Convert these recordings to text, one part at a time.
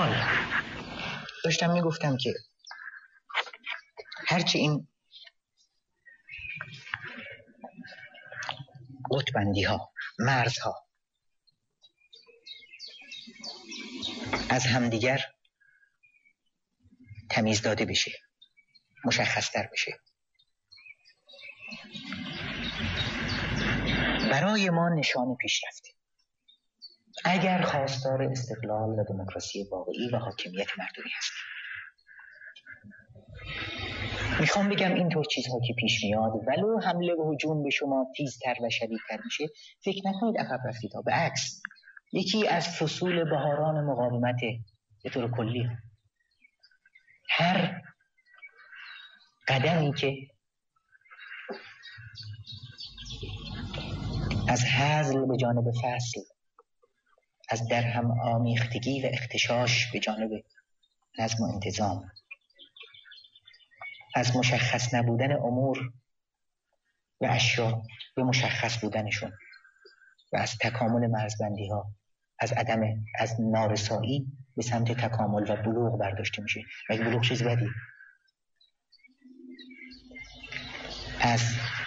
حال داشتم میگفتم که هرچی این قطبندی ها، مرزها از همدیگر تمیز داده بشه، مشخص تر بشه، برای ما نشان پیشرفته. اگر خواستار استقلال و دموکراسی واقعی و حاکمیت مردمی هستیم، میخوام بگم اینطور چیزها که پیش میاد ولو حمله و هجوم به شما تیزتر و شدیدتر میشه، فکر نکنید عقب رفتید ها. به عکس یکی از فصول بهاران مقاومت به طور کلی. هر قدمی که از هزل به جانب فصل، از درهم آمیختگی و اختشاش به جانب نظم و انتظام، از مشخص نبودن امور و اشیا به مشخص بودنشون و از تکامل مرزبندی ها، از نارسایی به سمت تکامل و بلوغ برداشته میشه. و این بلوغ چیز بدی، از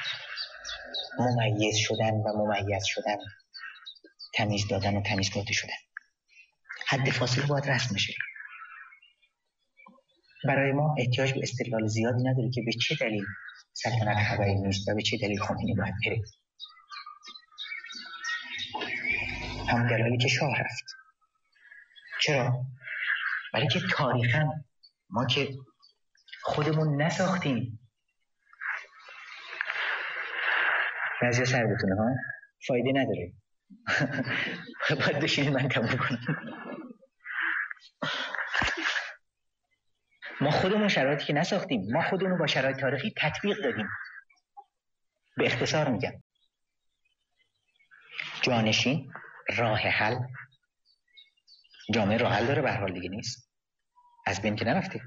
ممیز شدن و ممیز شدن، تمیز دادن و تمیز داده شدن. حد فاصله باید رسم بشه. برای ما احتیاج به استدلال زیادی نداره که به چه دلیل سلطنت خبری نیست و به چه دلیل خمینی باید بره. همون دلایلی که شاه رفت. چرا؟ برای که تاریخاً ما که خودمون نساختیم. بعضی سر بتونه ها فایده نداره. باید بشینید من تموم کنم. ما خودمون شرایطی که نساختیم، ما خودمون با شرایط تاریخی تطبیق دادیم. به اختصار میگم، جانشین راه حل، جامعه راه حل داره، به هر حال دیگه نیست، از بین که نرفته.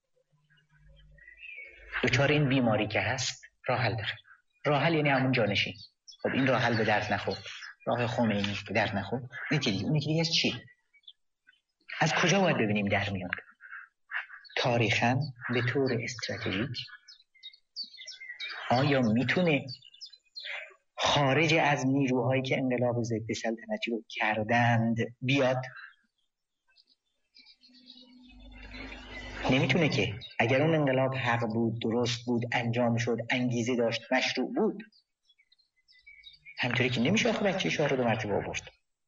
دچار این بیماری که هست راه حل داره. راه حل یعنی همون جانشین. خب این راه حل به درد نخورد، راه خمینی به درد نخورد، اون یکی دیگه از چی؟ از کجا باید ببینیم در میاد؟ تاریخاً به طور استراتژیک آیا میتونه خارج از نیروهایی که انقلاب ضد سلطنتی رو کردند بیاد؟ نمیتونه که. اگر اون انقلاب حق بود، درست بود، انجام شد، انگیزه داشت، مشروع بود، همینطوری که نمیشه آخه بچه شاه رو 2 مرتبه آورد.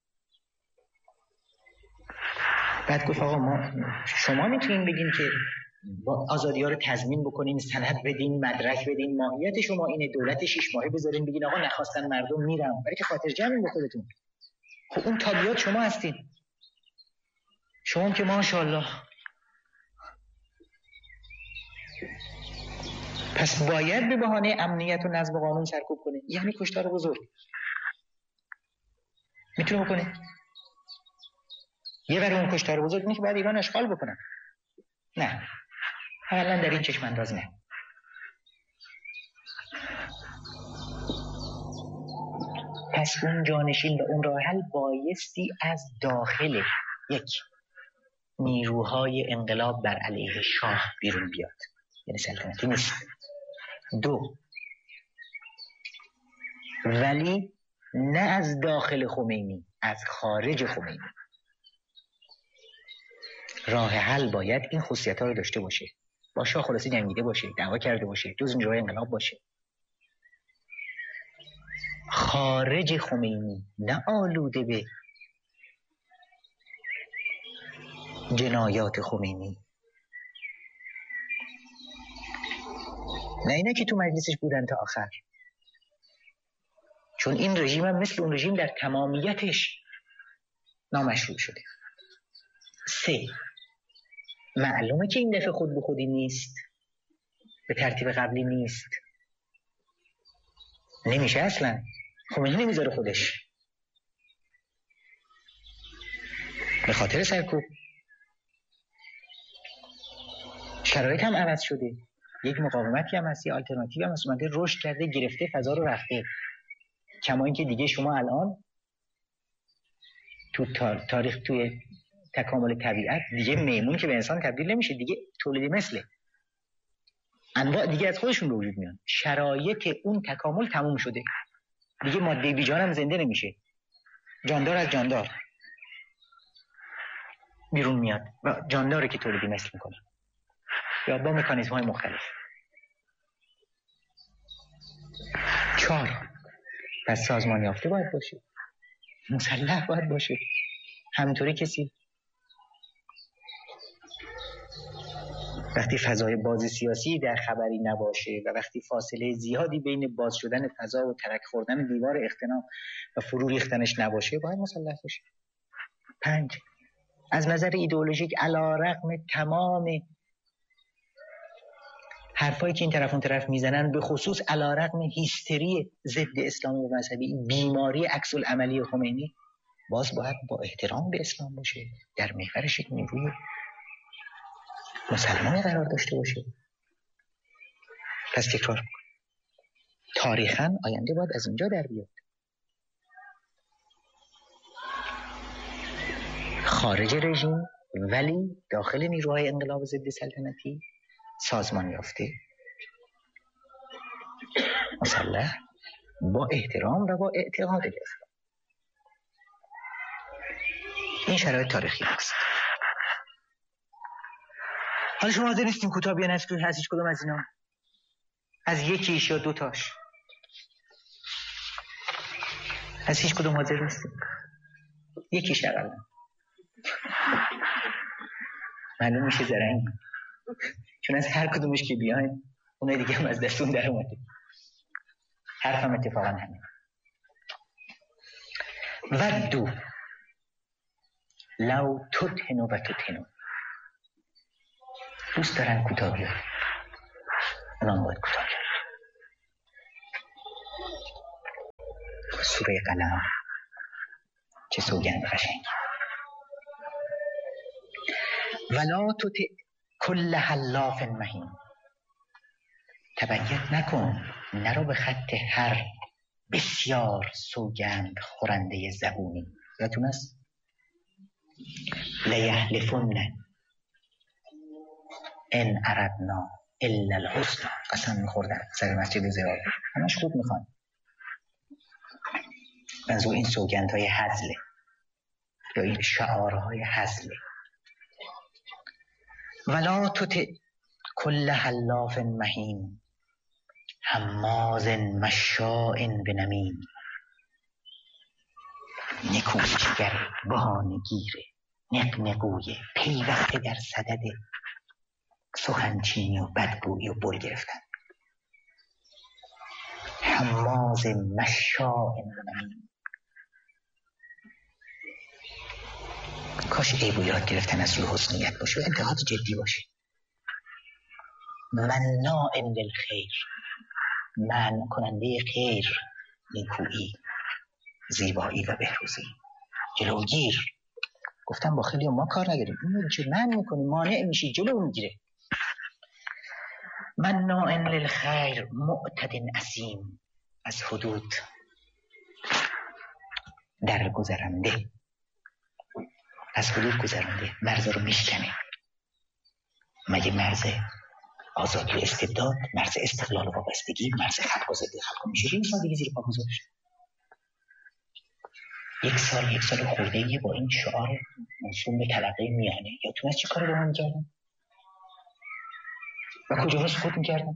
بعد گفت آقا شما میتونین بگین که با آزادی ها رو تضمین بکنین، سند بدین، مدرک بدین، ماهیت شما اینه، دولت 6 ماهه بذارین، بگین آقا نخواستن مردم میرن، برای که خاطر جمعین به خودتون. خب اون تابعیات شما هستین. شما هم که ماشاءالله. پس باید به بهانه امنیت و نظم و قانون سرکوب کنه. یعنی کشتار بزرگ میتونه بکنه. یه ور اون کشتار بزرگ اینه که باید ایران اشغال بکنن. نه، اولا در این چشم انداز نه. پس اون جانشین و اون راه حل بایستی از داخل یک نیروهای انقلاب بر علیه شاه بیرون بیاد، یعنی سلطنتی نیست. 2 ولی نه از داخل خمینی، از خارج خمینی. راه حل باید این خصوصیت‌ها رو داشته باشه. با شاه خلاصی جنگیده باشه، دعوا کرده باشه، جز نیروهای انقلاب باشه. خارج خمینی، نه آلوده به جنایات خمینی، نه اینه که تو مجلسش بودن تا آخر. چون این رژیم هم مثل اون رژیم در تمامیتش نامشروع شده. 3 معلومه که این دفعه خود به خودی نیست، به ترتیب قبلی نیست. نمیشه اصلا. خمینی نمیذاره خودش، به خاطر سرکوب. شرایط هم عوض شده. یک مقاومتی هم هست، یه آلترناتیو هم هست، اومده رشد کرده، گرفته فضا رو رفته. کما اینکه دیگه شما الان تو تاریخ، توی تکامل طبیعت دیگه میمون که به انسان تبدیل نمیشه، دیگه تولید مثله، انواع دیگه از خودشون به وجود میان، شرایط اون تکامل تموم شده دیگه، ماده بیجان هم زنده نمیشه، جاندار از جاندار بیرون میاد و جانداره که تولید مثل میکنه یا با مکانیزم های مختلف. 4 پس سازمان یافته باید باشه، مسلح باید باشه. همینطوری کسی وقتی فضای باز سیاسی در خبری نباشه و وقتی فاصله زیادی بین باز شدن فضا و ترک خوردن دیوار اختناق و فرو ریختنش نباشه باید مسلح باشه. 5 از نظر ایدئولوژیک علی‌رغم تمام حرفایی که این طرف اون طرف میزنن، به خصوص علی‌رغم هیستری ضد اسلامی و مذهبی، بیماری عکس العملی خمینی، باز باید با احترام به اسلام باشه، در محورش یک نیروی مسلمان قرار داشته باشه. پس تکرار میکنم، تاریخاً آینده باید از اینجا در بیاد. خارج رژیم ولی داخل نیروهای انقلاب ضد سلطنتی سازمان یافته، مسلح، با احترام و با اعتقاد به اسلام. این شرایط تاریخی است. حالا شما حاضر نیستیم کوتاه بیان از هیچ کدوم از اینا، از یکیش یا دوتاش، از هیچ کدوم حاضر نیستیم، یکیش اقلا معلوم میشه زرنگ، چون از هر کدومش که بیاین اونای دیگه هم از دستون در اومده. حرفم اتفاقا همین. ودو لو تدهنو و تدهنو، دوست دارن کوتاه بیاد، اونام باید کوتاه کرد. سوره قلم، چه سوگند قشنگ. ولا تطع کل حلاف مهین، تبعیت نکن، نرو به خط هر بسیار سوگند خورنده زبونی. یادتون است؟ لیحلفن ان اردنا الا الحسنى، قسم میخوردن سر مسجد زرار، همش خوب میخوان، منظور این سوگندهای هزله یا این شعارهای هزله. ولا تطع کل حلاف مهین هماز مشاء بنمیم، نکوچگر، بهانه‌گیر، نقنقوی، پیوسته در صدد سخنچینی و بدگویی و بول گرفتن. هماز مشاء بنمیم، کاش عیب و یاد گرفتن از روی حسنیت باشه و انتقاد جدی باشه. مناع للخیر، منع کننده خیر، نیکویی، زیبایی و بهروزی، جلوگیر. گفتم با خیلی ما کار نداریم، اینو چه منع میکنی، مانع میشی، جلو میگیره. مناع للخیر معتد اثیم، از حدود در گذرنده، از حدود گذرنده، مرز رو میشکنه. مگه مرز آزادی و استبداد، مرز استقلال و وابستگی، مرز خلق و ضد خلق میشه این سال دیگه زیر پا گذاشت؟ یک سال خورده‌ای با این شعار موسوم به طبقه میانه، یا تو از چه کاری با هم می‌کردن و کجا رو سقوط می‌کردن؟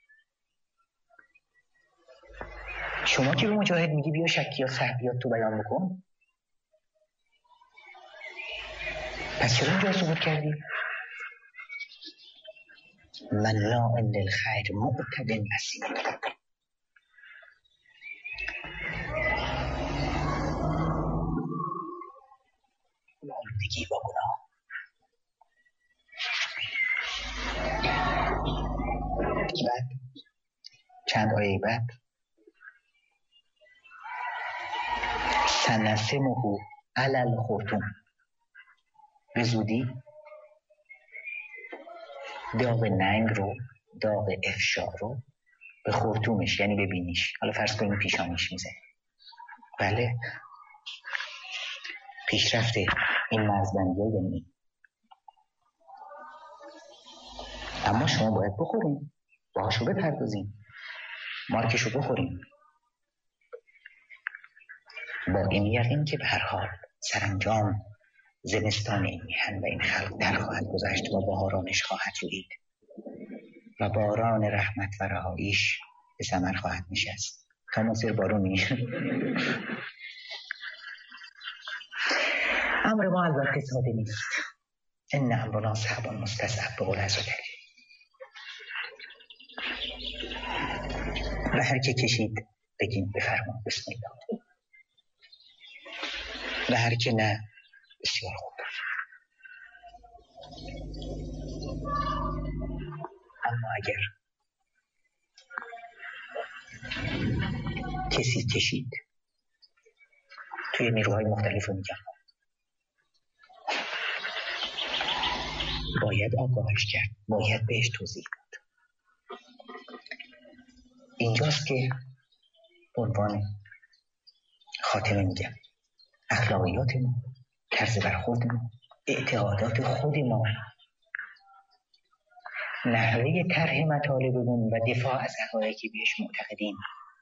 شما که به مجاهد میگی بیا شکی یا صحبیات تو بیان بکن، پس چرا اینجا سقوط کردی؟ مناع للخیر معتد اثیم، آلودگی با گناه. بعد چند آیه بعد سنسمه علی الخرطوم، به زودی داغ ننگ رو، داغ افشا رو به خرطومش، یعنی به بینیش، حالا فرض کنیم پیشانیش میزنه. بله، پیشرفت این مرزبندی ها یعنی. اما شما باید بخوریم، باهاشو بپردازیم، مارکشو بخوریم، با این یقین که به هر حال سرانجام زمستان این میهن و این خلق در خواهد گذشت و بهارانش خواهد رویید و باران رحمت و رهاییش به ثمر خواهد نشست. تا مصیر بارونی. امر ما البته ساده نیست. ان امرنا صعب مستصعب به قول حضرت علی. و هر که کشید بگیم بفرما بسم الله، و هر که نه بسیار خوب. اما اگر کسی کشید، توی نیروهای مختلف رو میگم، باید آگاهش کرد، باید بهش توضیح داد. اینجاست که عنوان خاتمه میگم اخلاقیات ما، طرز برخورد ما، اعتقادات خود ما، نحوه طرح مطالبمون و دفاع از حقایقی که بهش معتقدیم،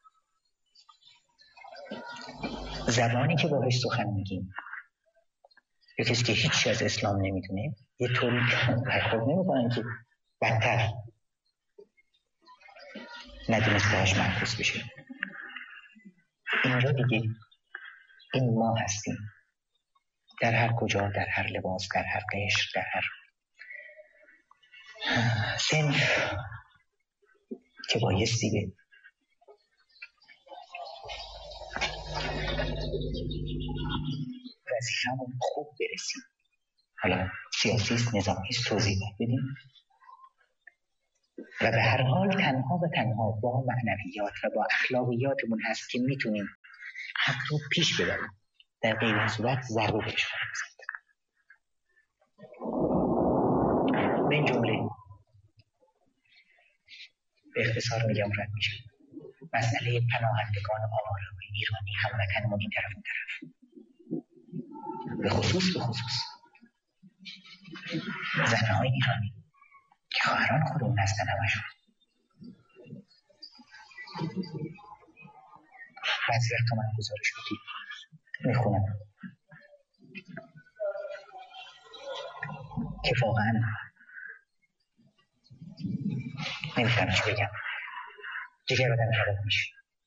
زبانی که باهاش سخن میگیم. یه کسی که هیچ از اسلام نمیدونه یه طوری برخورد نمیکنن که بدتر ندونستهاش محفوظ بشه. اینجا دیگه این ما هستیم، در هر کجا، در هر لباس، در هر قشر، در هر صنف که بایستی به وظیفه‌مون خوب برسیم. حالا سیاسیست، نظامیست، توضیح بدیم و به هر حال تنها و تنها با معنویات و با اخلاقیاتمون هست که میتونیم حق رو پیش ببریم. در غیر این صورت ضربه بهش خواهیم زد. به این جمله به اختصار میگم رد میشه مسئله پناهندگان آواره ایرانی هموطنمون این طرف اون طرف، به خصوص زنهای ایرانی که خواهران خودمون هستن همشون. بعضی وقتا من گزارش بودید میخونم که واقعا نمیتونم چی بگم، جگر آدم خراب میشه.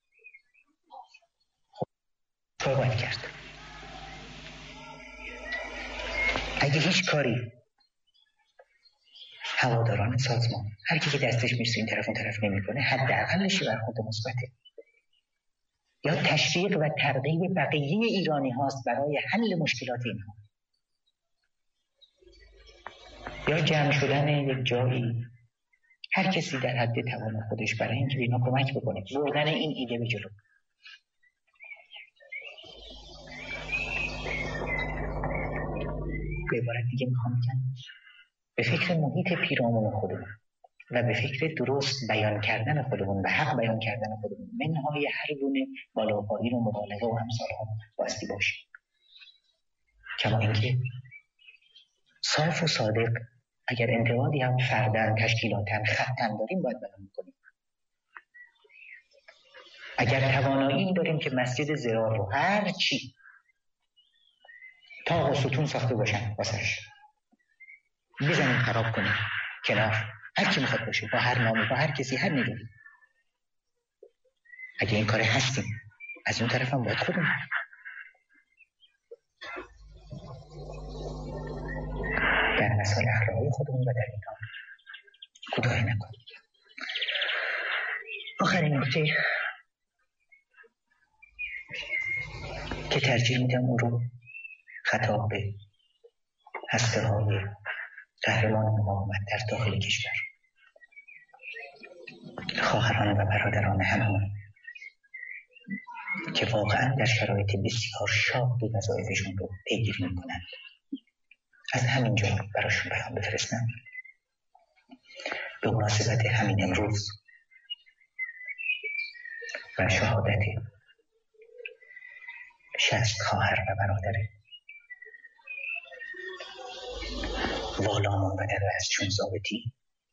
خب کار باید کرد. اگه هیچ کاری هواداران سازمان، هر کی که دستش میرسه این طرف اون طرف نمیکنه، حداقلش برخورد مثبته یا تشویق و ترغیب بقیه ایرانی هاست برای حل مشکلات اینها، یا جمع شدن یک جایی هر کسی در حد توان خودش برای اینکه اینا کمک بکنه، بردن این ایده به جلو. به عبارت دیگه میخوام بگم به فکر محیط پیرامون خودمون و به فکر درست بیان کردن خودمون و حق بیان کردن خودمون، منهای هر گونه بالاپایی و مبالغه و امثال هم باستی باشیم. کما اینکه صاف و صادق اگر انتقادی هم فردن، تشکیلاتن، خطن داریم باید بیان کنیم. اگر توانایی داریم که مسجد ضرار رو هر چی تا ستون ساخته باشن واسش بزنیم خراب کنیم کنار، هر کی میخواد باشه، با هر نامی، با هر کسی، هر نیرویی. اگه این کار هستیم، از اون طرف هم باید خودمون در مسائل اخلاقی خودمون و در اینا کوتاهی نکنیم. آخرین نکته که ترجیح میدم اون رو خطاب به هسته‌های قهرمان مقاومت در داخل کشور، خواهران و برادران هممون که واقعا در شرایط بسیار شاق وظایفشون رو پیگیری میکنند، از همینجا براشون پیام بفرستم. به مناسبت همین امروز و شهادت 60 خواهر و برادر والامون و در رأس چون ضابطی.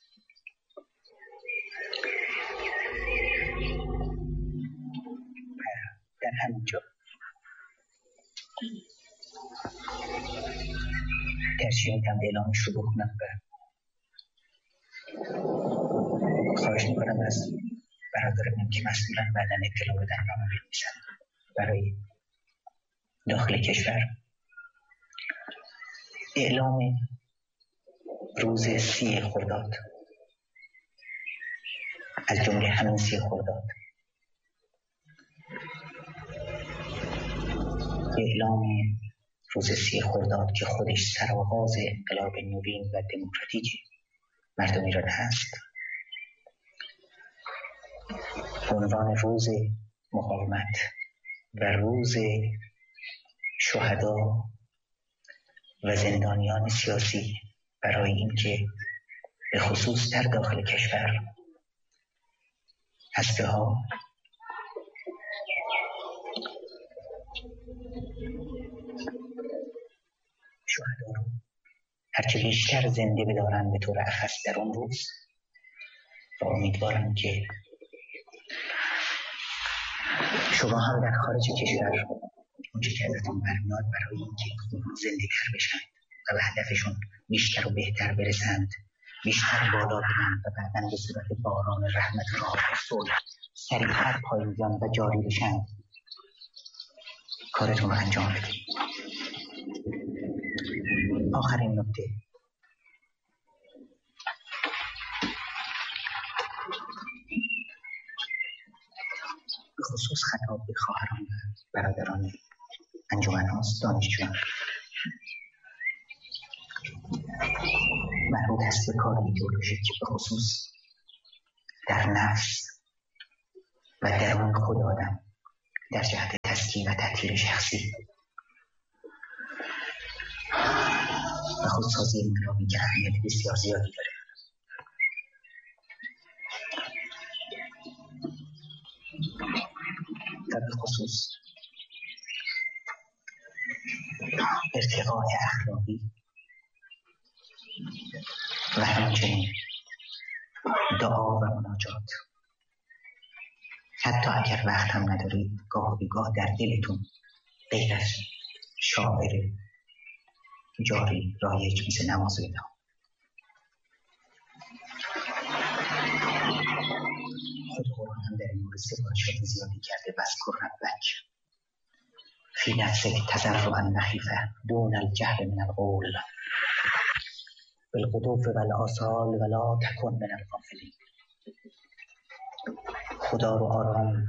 در همینجا ترجیح میدم اعلامش رو بکنم و خواهش میکنم از برادرانم که مسئولن بعداً اطلاع بدن و من بنویسن برای داخل کشور. اعلام روز 30 خرداد از جمله همین 30 خرداد، اعلام روز 30 خرداد که خودش سرآغاز انقلاب نوین و دموکراتیک مردم ایران هست، به عنوان روز مقاومت و روز شهدا و زندانیان سیاسی برای اینکه به خصوص در داخل کشور هسته‌ها شهدا رو هرچه بیشتر زنده بدارن به طور اخص در اون روز، و امیدوارم که شما هم در خارج کشور اونچه که ازتون برمیاد برای اینکه زنده تر بشن و به هدفشون بیشتر و بهتر برسند، بیشتر بالا برن و بعداً به صورت باران رحمت و صلح سریعتر پاییزان و جاری بشن، کارتون رو انجام بدید. آخرین نکته، به خصوص خطاب به خواهران و برادران انجمن هاست، دانشجویان، مربوط هست به کار ایدئولوژیک که به خصوص در نفس و درون خود آدم در جهت تسکین و تطهیر شخصی و خودسازی انقلابی که اهمیت بسیار زیادی داره. و به خصوص ارتقاء اخلاقی و همچنین دعا و مناجات. حتی اگر وقت هم ندارید، گاه به گاه در دلتون غیر از شاعر جاری رایج مثل نماز بدم. خود قرآن هم در این مورد سفارشات زیادی کرده. واذکر ربک فی نفسک تضرعا خیفة دون الجهر من القول بالغدو والآصال ولا تکن من الغافلین. خدا رو آرام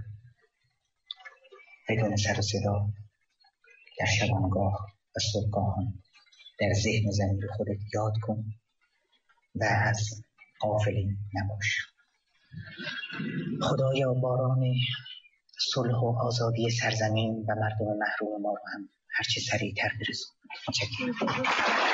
بدون سر و صدا در شبانگاه و صبحگاهان در ذهن و ضمیر خودت یاد کن و از غافلین نباش. خدایا باران صلح و آزادی سرزمین و مردم محروم ما رو هم هرچه سریعتر برسون. متشکرم.